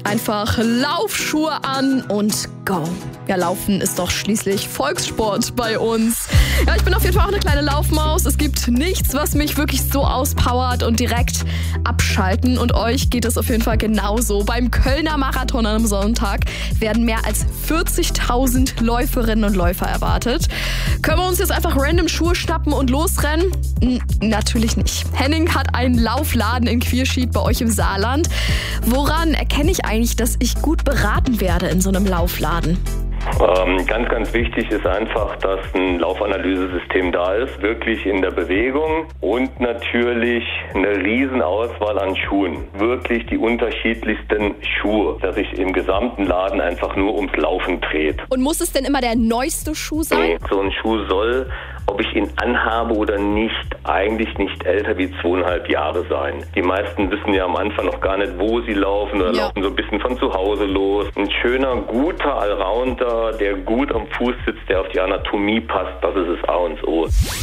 Einfach Laufschuhe an und go. Ja, Laufen ist doch schließlich Volkssport bei uns. Ja, ich bin auf jeden Fall auch eine kleine Laufmaus. Es gibt nichts, was mich wirklich so auspowert und direkt abschalten. Und euch geht es auf jeden Fall genauso. Beim Kölner Marathon am Sonntag werden mehr als 40.000 Läuferinnen und Läufer erwartet. Können wir uns jetzt einfach random Schuhe schnappen und losrennen? Natürlich nicht. Henning hat einen Laufladen in Quierschied bei euch im Saarland. Woran erkenne ich eigentlich, dass ich gut beraten werde in so einem Laufladen? Ganz, ganz wichtig ist einfach, dass ein Laufanalysesystem da ist, wirklich in der Bewegung und natürlich eine Riesenauswahl an Schuhen. Wirklich die unterschiedlichsten Schuhe, dass sich im gesamten Laden einfach nur ums Laufen dreht. Und muss es denn immer der neueste Schuh sein? Nee, so ein Schuh soll, ob ich ihn anhabe oder nicht, eigentlich nicht älter wie 2,5 Jahre sein. Die meisten wissen ja am Anfang noch gar nicht, wo sie laufen oder laufen so ein bisschen von zu Hause los. Ein schöner, guter Allrounder, der gut am Fuß sitzt, der auf die Anatomie passt, das ist das A und O.